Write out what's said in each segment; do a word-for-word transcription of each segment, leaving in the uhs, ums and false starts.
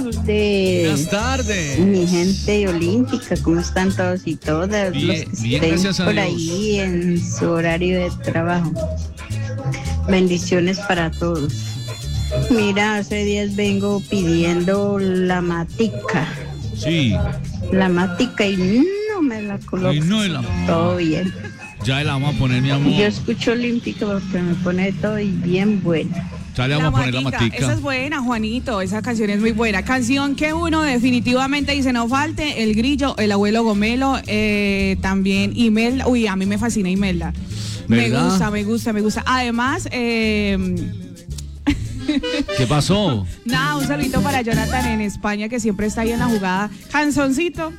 tardes. Buenas tardes. Mi gente olímpica, ¿cómo están todos y todas? Bien, los que bien, estén gracias a por Dios. ahí en su horario de trabajo. Bendiciones para todos. Mira, hace días vengo pidiendo la matica. Sí. La matica y no me la coloco. Y no la- Todo bien. Ya la vamos a poner, mi amor. Yo escucho olímpica porque me pone todo y bien bueno. Ya le vamos a poner la matica. Esa es buena, Juanito. Esa canción es muy buena. Canción que uno definitivamente dice no falte. El Grillo, el Abuelo Gomelo, eh, también Imelda. Uy, a mí me fascina Imelda. Me ¿Verdad? gusta, me gusta, me gusta. Además, eh, ¿Qué pasó? nada, un saludito para Jonathan en España que siempre está ahí en la jugada. Canzoncito.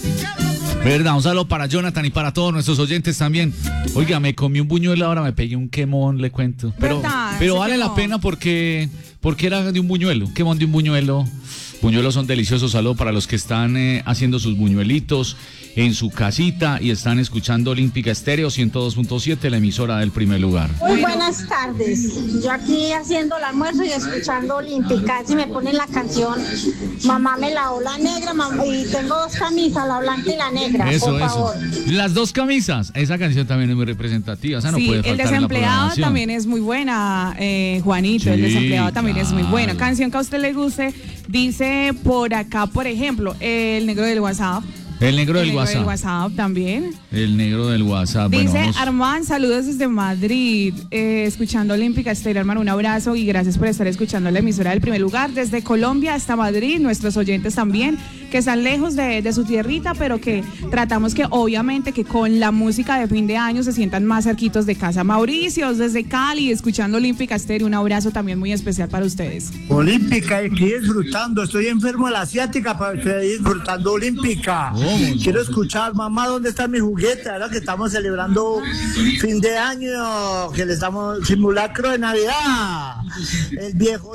Verdad, un saludo para Jonathan y para todos nuestros oyentes también. Oiga, me comí un buñuelo, ahora me pegué un quemón, le cuento. Pero, ¿Verdad? pero Se vale quemó. la pena porque, porque era de un buñuelo, un quemón de un buñuelo. Buñuelos son deliciosos, saludo para los que están eh, haciendo sus buñuelitos en su casita y están escuchando Olímpica Estéreo ciento dos punto siete, la emisora del primer lugar. Muy buenas tardes. Yo aquí haciendo el almuerzo y escuchando Olímpica. Si me ponen la canción, mamá me lavó la negra, mamá, y tengo dos camisas, la blanca y la negra. Eso, por eso. favor. Las dos camisas, esa canción también es muy representativa, esa no Sí, puede el faltar en la desempleado programación. también es muy buena, eh, Juanito. El Sí, desempleado también es muy claro. buena. Canción que a usted le guste, dice por acá, por ejemplo, el negro del WhatsApp. El negro El del negro WhatsApp. del WhatsApp también. El negro del WhatsApp. Dice bueno, vamos. Armán, saludos desde Madrid, eh, escuchando Olímpica Estéreo, hermano, un abrazo y gracias por estar escuchando la emisora del primer lugar, desde Colombia hasta Madrid, nuestros oyentes también, que están lejos de, de su tierrita, pero que tratamos que obviamente que con la música de fin de año se sientan más cerquitos de casa. Mauricio, desde Cali, escuchando Olímpica Estéreo, un abrazo también muy especial para ustedes. Olímpica, aquí disfrutando, estoy enfermo de la asiática, pero estoy disfrutando Olímpica. ¿Cómo? Quiero escuchar, mamá, ¿dónde está mi juguete? Ahora que estamos celebrando fin de año, que le estamos simulacro de Navidad. El viejo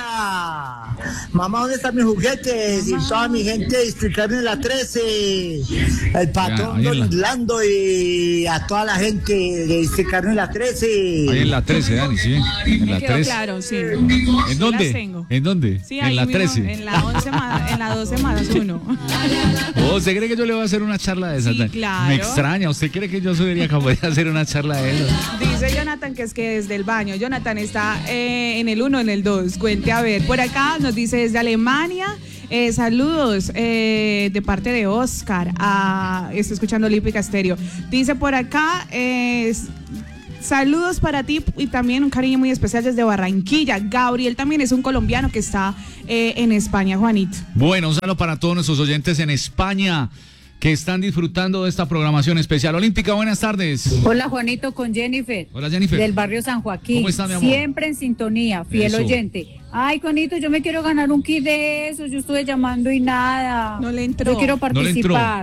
Irra. Mamá, ¿dónde están mis juguetes? Y toda mi gente de explicarme en la trece. El patrón ahí en Don la- Orlando y a toda la gente de explicarme en la trece. Ahí en la trece, Dani, sí. En la Me quedó trece. claro, sí. ¿En Sí las dónde? tengo. ¿En dónde? Sí, en ahí la mismo, trece. En la once más, en la doce más uno. Oh, ¿usted cree que yo le voy a hacer una charla de esas? Sí, claro. Me extraña. ¿Usted cree que yo sería capaz de hacer una charla de esas? Dice Jonathan que es que desde el baño. Jonathan está eh, en el uno, en el dos. Cuente a ver. Por acá nos dice desde Alemania. Eh, saludos eh, de parte de Oscar. Ah, estoy escuchando Olímpica Estéreo. Dice por acá. Eh, Saludos para ti y también un cariño muy especial desde Barranquilla. Gabriel también es un colombiano que está eh, en España, Juanito. Bueno, un saludo para todos nuestros oyentes en España que están disfrutando de esta programación especial. Olímpica, buenas tardes. Hola Juanito, con Jennifer. Hola, Jennifer. Del barrio San Joaquín. ¿Cómo está, mi amor? Siempre en sintonía, fiel Eso. oyente. Ay, Juanito, yo me quiero ganar un kit de esos. Yo estuve llamando y nada. No le entró. Yo quiero No le entró. participar.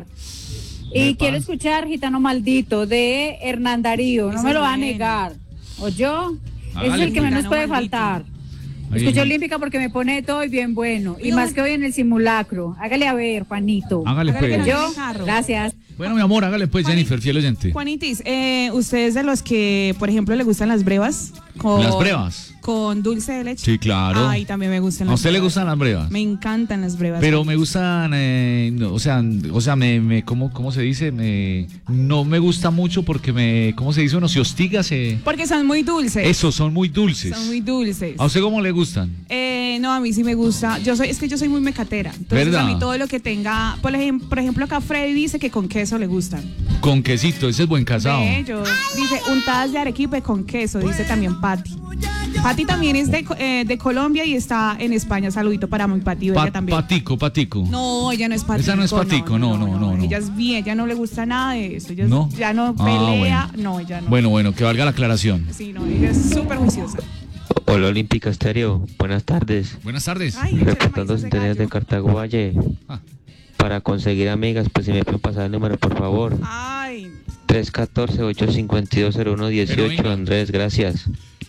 Y Epa. quiero escuchar Gitano Maldito de Hernán Darío. No Ese me lo es va a bueno. negar. ¿O yo? Ese es Hágale, el que menos Gitano puede Maldito. faltar. Ahí. Escuché Olímpica porque me pone todo y bien bueno. Y Oiga, más que hoy en el simulacro. Hágale a ver, Juanito. Hágale, Hágale pues. que Yo, carro. gracias. Bueno, mi amor, hágale pues, Juanito. Jennifer, fiel oyente. Juanitis, eh, ¿usted es de los que, por ejemplo, le gustan las brevas? Con, ¿Las brevas? Con dulce de leche. Sí, claro. Ay, también me gustan ¿A las usted le brevas. gustan las brevas? Me encantan las brevas. Pero me gustan, eh, no, o sea, o sea, me, me ¿cómo, cómo se dice? Me, no me gusta mucho porque me, ¿cómo se dice? Uno se hostiga, se... Porque son muy dulces. Eso, son muy dulces. Son muy dulces. ¿A usted cómo le gustan? Eh, no, a mí sí me gusta. Yo soy, es que yo soy muy mecatera. Entonces ¿Verdad? a mí todo lo que tenga, por ejemplo, por ejemplo acá Freddy dice que con queso le gustan. Con quesito, ese es buen casado. Bello. Dice untadas de arequipe con queso, dice también Patti. Patti también es de, eh, de Colombia y está en España. Saludito para mi Patti, Pa- ella también. patico, patico. No, ella no es patico. Esa no es patico, no, no, no, no. Ella es bien, ella no le gusta nada de eso. Ella es- ¿No? ya no Ah, pelea. bueno. No, ella no. Bueno, bueno, que valga la aclaración. Sí, no, ella es súper juiciosa. Hola Olímpica Estéreo, buenas tardes. Buenas tardes. Ay, échale Reportando maíz a ese sintonías de gallo. Cartago Valle. Ah. Para conseguir amigas, pues si me pueden pasar el número, por favor. Ay, tres uno cuatro, ocho cinco dos, cero uno uno Pero ocho, venga. Andrés, gracias.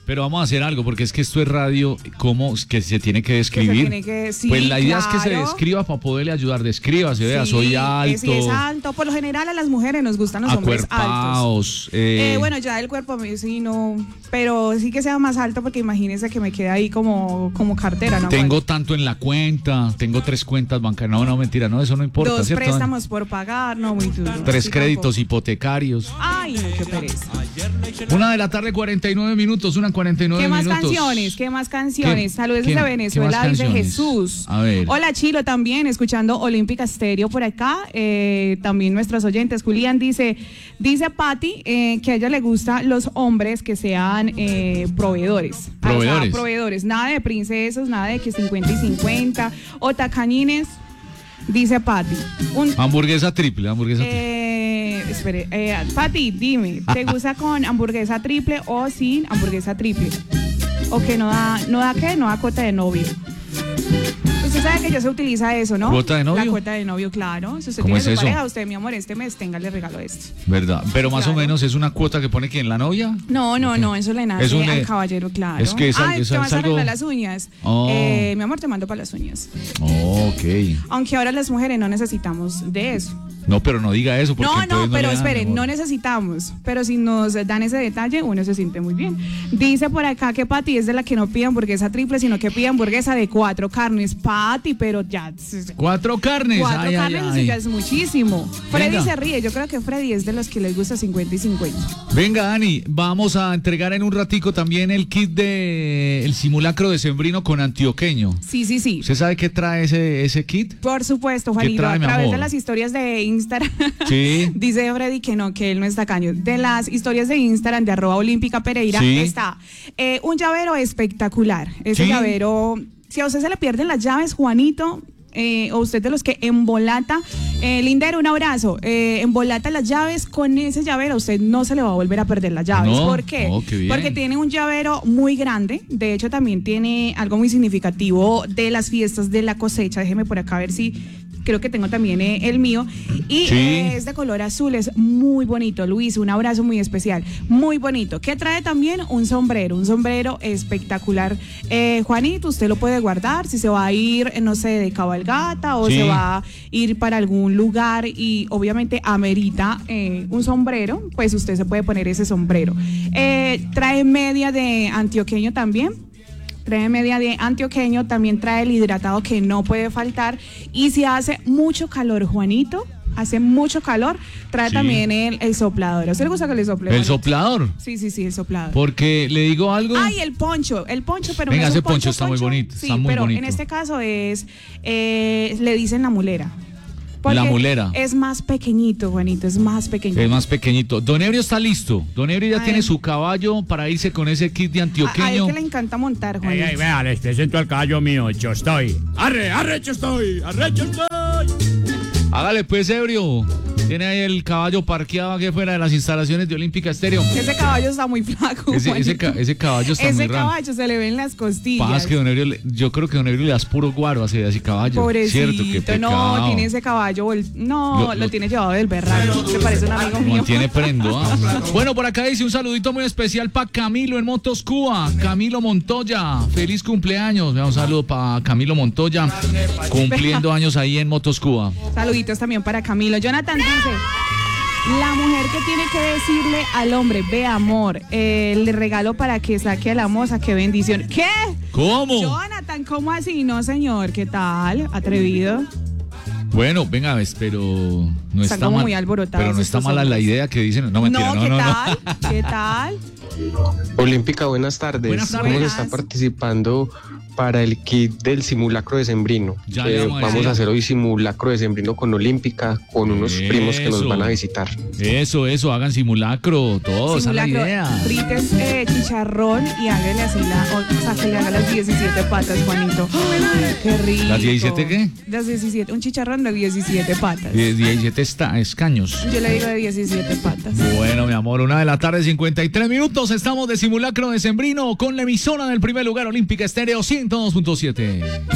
Pero vamos a hacer algo, porque es que esto es radio, ¿cómo que se tiene que describir? Que se tiene que, sí, pues la idea claro. es que se describa para poderle ayudar. Descríbase, vea, Sí, soy alto. Si es alto, por lo general a las mujeres nos gustan los hombres altos. Acuerpados. Eh, Eh, bueno, ya el cuerpo a mí sí no, pero sí que sea más alto porque imagínense que me queda ahí como, como cartera, ¿no? tengo Bueno, tanto en la cuenta, tengo tres cuentas bancarias. No, no, mentira, no, eso no importa, dos ¿cierto? préstamos por pagar, no, muy duro. Tres Sí, créditos tampoco. hipotecarios. Ay, no, qué pereza. Una de la tarde, cuarenta y nueve minutos, una cuarenta y nueve ¿Qué más minutos. canciones? ¿Qué más canciones? ¿Qué- Saludos qué- desde qué Venezuela, más dice canciones? Jesús. A ver. Hola Chilo, también escuchando Olímpica Estéreo por acá. Eh, también nuestros oyentes. Julián dice, dice Patti eh, que a ella le gustan los hombres que sean eh, proveedores. Ah, o sea, Proveedores. proveedores. Nada de princesos, nada de que cincuenta y cincuenta o tacañines. Dice Patti. Un, Hamburguesa triple, hamburguesa triple. eh, espere, eh, Pati, dime, ¿te gusta con hamburguesa triple o sin hamburguesa triple? ¿O que no da, no da qué? No da cuota de novio. Usted sabe que ya se utiliza eso, ¿no? ¿Cuota de novio? La cuota de novio, claro. Si usted ¿Cómo tiene es su eso? pareja, usted, mi amor, este mes tenga, le regalo esto. ¿Verdad? Pero más Claro. o menos es una cuota que pone quien la novia. No, no, no, eso le nace Es un, al eh, caballero, claro. es que es al- Ay, es ¿te al- vas a es algo- arreglar las uñas? Oh. Eh, mi amor, te mando para las uñas. Oh, ok. Aunque ahora las mujeres no necesitamos de eso. No, pero no diga eso. Porque No, entonces no, pero le dan, esperen, mejor. no necesitamos. Pero si nos dan ese detalle, uno se siente muy bien. Dice por acá que Pati es de la que no pide hamburguesa triple, sino que pide hamburguesa de cuatro carnes. Pati, pero ya. Cuatro carnes. Cuatro ay, carnes, ay, eso ay. ya es muchísimo. Freddy Venga. se ríe. Yo creo que Freddy es de los que les gusta cincuenta y cincuenta. Venga, Dani, vamos a entregar en un ratico también el kit de el simulacro decembrino con antioqueño. Sí, sí, sí. ¿Usted sabe qué trae ese, ese kit? Por supuesto, Juanito, trae, a mi través amor? de las historias de Instagram. Sí. Dice Freddy que no, que él no es tacaño. De las historias de Instagram de arroba olímpica Pereira Sí. está eh, un llavero espectacular. Ese Sí. llavero, si a usted se le pierden las llaves, Juanito, eh, o usted de los que embolata, eh, Lindero, un abrazo, eh, embolata las llaves con ese llavero, usted no se le va a volver a perder las llaves. No. ¿Por qué? Oh, qué bien. Porque tiene un llavero muy grande, de hecho también tiene algo muy significativo de las fiestas de la cosecha. Déjeme por acá ver si... Creo que tengo también eh, el mío. Y Sí. eh, es de color azul, es muy bonito. Luis, un abrazo muy especial. Muy bonito. Que trae también un sombrero, un sombrero espectacular. Eh, Juanito, usted lo puede guardar si se va a ir, eh, no sé, de cabalgata o Sí. se va a ir para algún lugar y obviamente amerita eh, un sombrero, pues usted se puede poner ese sombrero. Eh, trae media de antioqueño también. Trae media de antioqueño, también trae el hidratado que no puede faltar. Y si hace mucho calor, Juanito, hace mucho calor, trae Sí. también el, el soplador. ¿A usted le gusta que le sople? El Juanito? soplador. Sí, sí, sí, el soplador. Porque le digo algo. Ay, el poncho, el poncho, pero Venga, no es ese un poncho está muy bonito, Sí, está muy pero bonito. en este caso es, eh, le dicen la mulera. Porque La mulera. Es más pequeñito, Juanito, es más pequeñito. Es más pequeñito. Don Ebrio está listo. Don Ebrio ya Ay. tiene su caballo para irse con ese kit de A, a él antioqueño. que le encanta montar, Ey, Juanito. ey, vea, les presento al caballo mío, yo estoy. ¡Arre, arre, yo estoy! ¡Arre, yo estoy! Hágale pues, Ebrio. Tiene ahí el caballo parqueado aquí fuera de las instalaciones de Olímpica Estéreo. Ese caballo está muy flaco, Ese, ese, Juanito. ca- ese caballo está Ese muy raro. caballo se le ven las costillas. Paz que Don Ebrio, le- yo creo que Don Ebrio le das puro guaro a ese, a ese caballo. Pobrecito, Cierto, qué pecado. no, tiene ese caballo, vol- no, Lo- lo, lo- tiene llevado del berraco, se parece un amigo Lo mío. mantiene prendo, ¿ah? Bueno, por acá dice un saludito muy especial para Camilo en Motos Cuba. Camilo Montoya, feliz cumpleaños. Un saludo para Camilo Montoya, cumpliendo años ahí en Motos Cuba. Saluditos también para Camilo. Jonathan dice, la mujer que tiene que decirle al hombre, ve amor, eh, le regalo para que saque a la moza, qué bendición. ¿Qué? ¿Cómo? Jonathan, ¿cómo así? No, señor, ¿qué tal? Atrevido. Bueno, venga, ves, pero no Están está como mal. muy alborotados Pero no está estos mala la hombres. idea que dicen. No, mentira, no, ¿qué no, no. tal? ¿Qué tal? Olímpica, buenas tardes. Buenas tardes. ¿Cómo se está participando para el kit del simulacro decembrino? Ya Eh, le vamos a vamos decir. a hacer hoy simulacro decembrino con Olímpica, con unos primos que nos Eso. van a visitar. Eso, eso, hagan simulacro, todo, esa es la Simulacro, idea. frites eh, chicharrón y hágale así la, o sea, que le haga las diecisiete patas, Juanito. Ay, qué rico. ¿Las diecisiete qué? Las diecisiete, un chicharrón de diecisiete patas. Die- diecisiete esta- escaños. Yo le digo de diecisiete patas. Bueno, mi amor, una de la tarde, cincuenta y tres minutos. Estamos de simulacro decembrino con la emisora del primer lugar, Olímpica Estéreo ciento dos punto siete.